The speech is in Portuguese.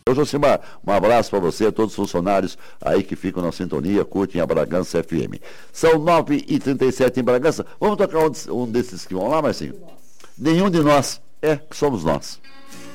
Ô, Josimar, um abraço para você, a todos os funcionários aí que ficam na sintonia, curtem a Bragança FM. São 9h37 em Bragança. Vamos tocar um desses que vão lá, Marcinho? Nenhum de nós. Somos nós.